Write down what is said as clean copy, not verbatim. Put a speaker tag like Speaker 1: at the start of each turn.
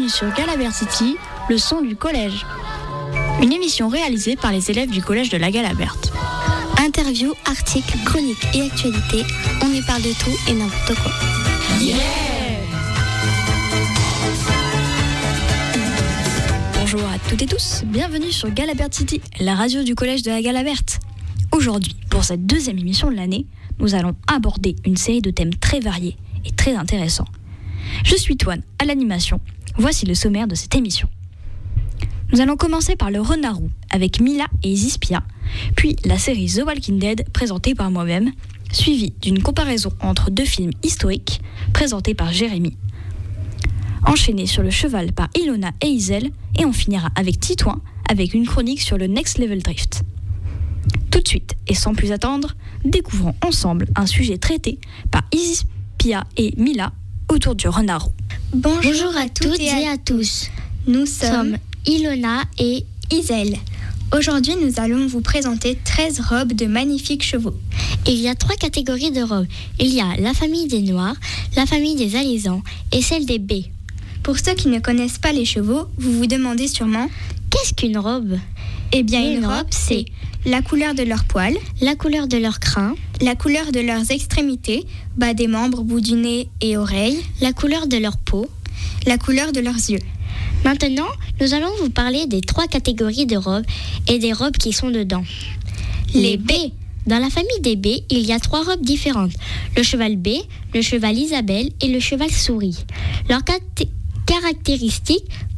Speaker 1: bienvenue sur Galabert City, le son du collège. Une émission réalisée par les élèves du collège de la Galaberte.
Speaker 2: Interviews, articles, chroniques et actualités, on y parle de tout et n'importe quoi.
Speaker 1: Yeah! Bonjour à toutes et tous, bienvenue sur Galabert City, la radio du collège de la Galaberte. Aujourd'hui, pour cette deuxième émission de l'année, nous allons aborder une série de thèmes très variés et très intéressants. Je suis Toine, à l'animation. Voici le sommaire de cette émission. Nous allons commencer par le renard roux avec Mila et Zispia, puis la série The Walking Dead présentée par moi-même, suivie d'une comparaison entre deux films historiques présentés par Jérémy. Enchaîné sur le cheval par Ilona et Isel, et on finira avec Titouan avec une chronique sur le Next Level Drift. Tout de suite, et sans plus attendre, découvrons ensemble un sujet traité par Zispia et Mila autour du renard roux.
Speaker 2: Bonjour à toutes et à tous. Nous sommes Ilona et Isel. Aujourd'hui, nous allons vous présenter 13 robes de magnifiques chevaux.
Speaker 3: Il y a 3 catégories de robes. Il y a la famille des Noirs, la famille des Alezans et celle des Baies.
Speaker 2: Pour ceux qui ne connaissent pas les chevaux, vous vous demandez sûrement
Speaker 3: qu'est-ce qu'une robe ?
Speaker 2: Eh bien, une robe, c'est la couleur de leurs poils,
Speaker 3: la couleur de leurs crins,
Speaker 2: la couleur de leurs extrémités, bas des membres, bout du nez et oreilles,
Speaker 3: la couleur de leur peau,
Speaker 2: la couleur de leurs yeux.
Speaker 3: Maintenant, nous allons vous parler des 3 catégories de robes et des robes qui sont dedans.
Speaker 2: Les baies.
Speaker 3: Dans la famille des baies, il y a 3 robes différentes. Le cheval baie, le cheval Isabelle et le cheval souris. Leurs caractéristiques